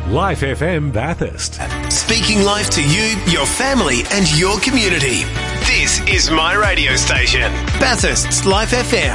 Life FM Bathurst. Speaking life to you, your family and your community. This is my radio station, Bathurst's Life FM.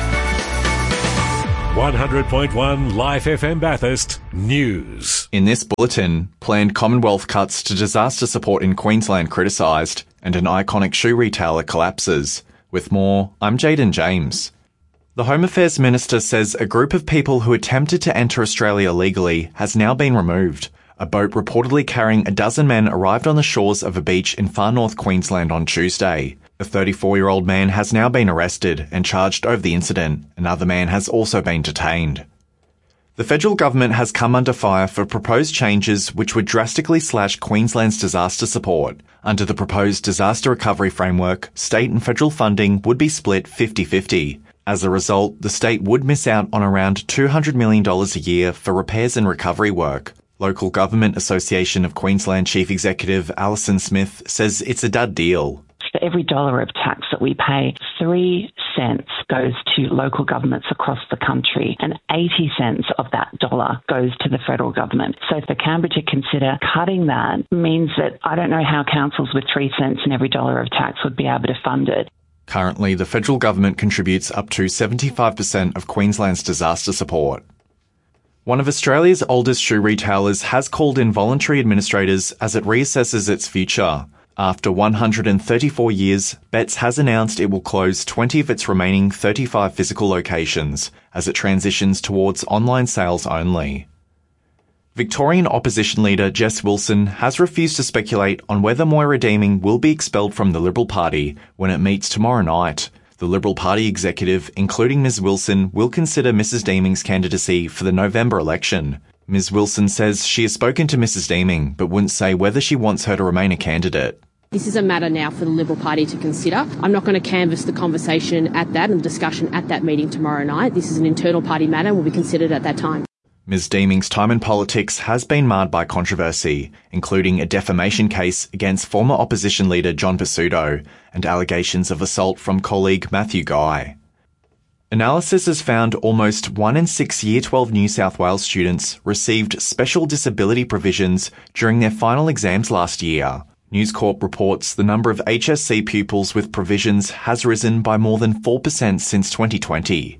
100.1 Life FM Bathurst News. In this bulletin, planned Commonwealth cuts to disaster support in Queensland criticised and an iconic shoe retailer collapses. With more, I'm Jaden James. The Home Affairs Minister says a group of people who attempted to enter Australia legally has now been removed. A boat reportedly carrying a dozen men arrived on the shores of a beach in far north Queensland on Tuesday. A 34-year-old man has now been arrested and charged over the incident. Another man has also been detained. The federal government has come under fire for proposed changes which would drastically slash Queensland's disaster support. Under the proposed disaster recovery framework, state and federal funding would be split 50-50. As a result, the state would miss out on around $200 million a year for repairs and recovery work. Local Government Association of Queensland Chief Executive Alison Smith says it's a dud deal. For every dollar of tax that we pay, 3 cents goes to local governments across the country and 80 cents of that dollar goes to the federal government. So for Canberra to consider cutting that means that I don't know how councils with 3 cents in every dollar of tax would be able to fund it. Currently, the federal government contributes up to 75% of Queensland's disaster support. One of Australia's oldest shoe retailers has called in voluntary administrators as it reassesses its future. After 134 years, Betts has announced it will close 20 of its remaining 35 physical locations as it transitions towards online sales only. Victorian opposition leader Jess Wilson has refused to speculate on whether Moira Deeming will be expelled from the Liberal Party when it meets tomorrow night. The Liberal Party executive, including Ms Wilson, will consider Mrs Deeming's candidacy for the November election. Ms Wilson says she has spoken to Mrs Deeming but wouldn't say whether she wants her to remain a candidate. This is a matter now for the Liberal Party to consider. I'm not going to canvass the conversation at that and the discussion at that meeting tomorrow night. This is an internal party matter and will be considered at that time. Ms Deeming's time in politics has been marred by controversy, including a defamation case against former opposition leader John Pesutto and allegations of assault from colleague Matthew Guy. Analysis has found almost 1 in 6 Year 12 New South Wales students received special disability provisions during their final exams last year. News Corp reports the number of HSC pupils with provisions has risen by more than 4% since 2020.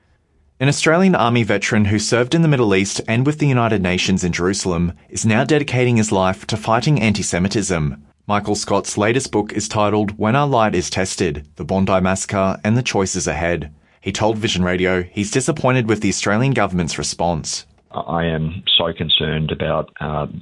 An Australian Army veteran who served in the Middle East and with the United Nations in Jerusalem is now dedicating his life to fighting anti-Semitism. Michael Scott's latest book is titled When Our Light is Tested, The Bondi Massacre and the Choices Ahead. He told Vision Radio he's disappointed with the Australian government's response. I am so concerned about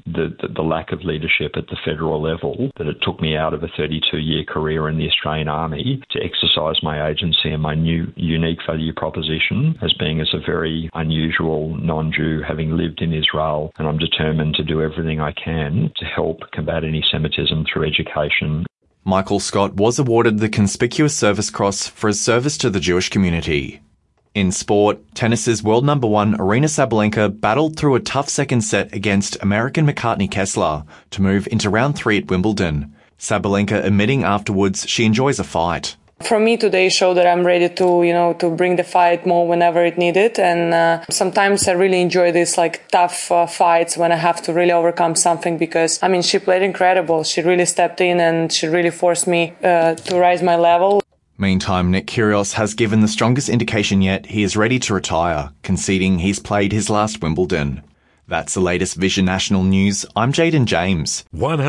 the lack of leadership at the federal level that it took me out of a 32-year career in the Australian Army to exercise my agency and my new unique value proposition as being as a very unusual non-Jew having lived in Israel, and I'm determined to do everything I can to help combat anti-Semitism through education. Michael Scott was awarded the Conspicuous Service Cross for his service to the Jewish community. In sport, tennis's world number 1 Aryna Sabalenka battled through a tough second set against American McCartney Kessler to move into round 3 at Wimbledon. Sabalenka admitting afterwards she enjoys a fight. For me, today showed that I'm ready to bring the fight more whenever it needed. And sometimes I really enjoy these tough fights when I have to really overcome something because, she played incredible. She really stepped in and she really forced me to rise my level. Meantime, Nick Kyrgios has given the strongest indication yet he is ready to retire, conceding he's played his last Wimbledon. That's the latest Vision National News. I'm Jaden James.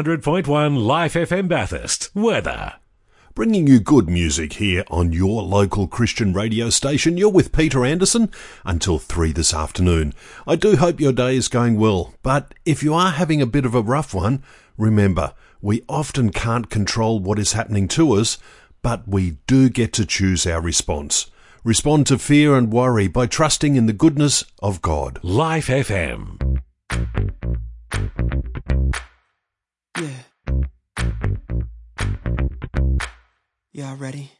100.1 Life FM Bathurst. Weather. Bringing you good music here on your local Christian radio station. You're with Peter Anderson until 3 this afternoon. I do hope your day is going well, but if you are having a bit of a rough one, remember, we often can't control what is happening to us, but we do get to choose our response. Respond to fear and worry by trusting in the goodness of God. Life FM. Yeah. Y'all ready?